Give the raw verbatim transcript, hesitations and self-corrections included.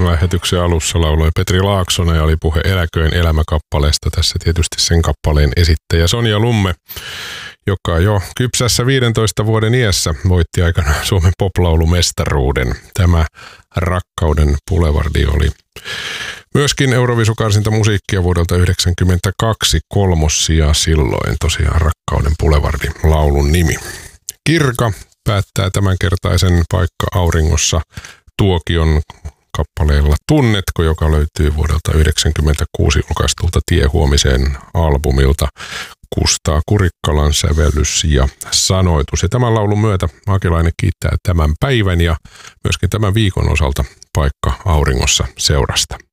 lähetyksen alussa lauloi Petri Laaksonen ja oli puhe Eläköön elämäkappaleesta. Tässä tietysti sen kappaleen esittäjä Sonja Lumme, joka jo kypsässä viidentoista vuoden iässä voitti aikanaan Suomen poplaulumestaruuden. Tämä Rakkauden Pulevardi oli myöskin Euroviisukarsinta musiikkia vuodelta yhdeksänkymmentäkaksi kolmossija silloin, tosiaan Rakkauden Pulevardi laulun nimi. Kirka päättää tämänkertaisen Paikka auringossa tuokion kappaleella Tunnetko, joka löytyy vuodelta yhdeksänkymmentäkuusi julkaistulta Tie huomiseen albumilta. Kustaa Kurikkalan sävellys ja sanoitus. Ja tämän laulun myötä Mäkeläinen kiittää tämän päivän ja myöskin tämän viikon osalta Paikka auringossa seurasta.